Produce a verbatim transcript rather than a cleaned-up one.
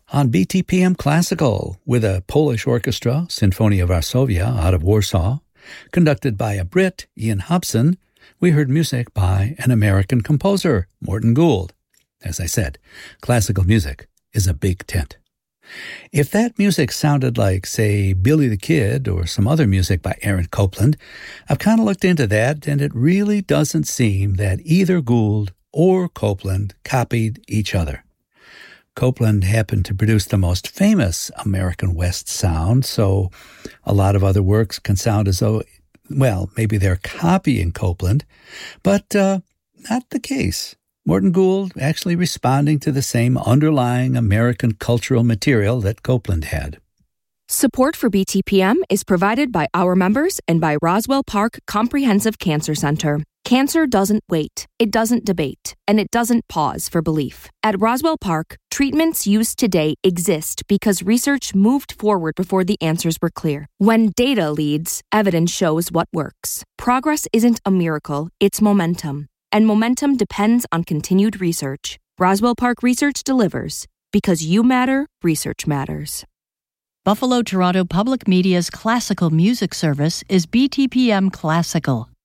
On B T P M Classical, with a Polish orchestra, Sinfonia Varsovia, out of Warsaw, conducted by a Brit, Ian Hobson, we heard music by an American composer, Morton Gould. As I said, classical music is a big tent. If that music sounded like, say, Billy the Kid or some other music by Aaron Copland, I've kind of looked into that, and it really doesn't seem that either Gould or Copland copied each other. Copland happened to produce the most famous American West sound, so a lot of other works can sound as though, well, maybe they're copying Copland, but uh, not the case. Morton Gould actually responding to the same underlying American cultural material that Copland had. Support for B T P M is provided by our members and by Roswell Park Comprehensive Cancer Center. Cancer doesn't wait, it doesn't debate, and it doesn't pause for belief. At Roswell Park, treatments used today exist because research moved forward before the answers were clear. When data leads, evidence shows what works. Progress isn't a miracle, it's momentum. And momentum depends on continued research. Roswell Park Research delivers. Because you matter, research matters. Buffalo Toronto Public Media's classical music service is B T P M Classical.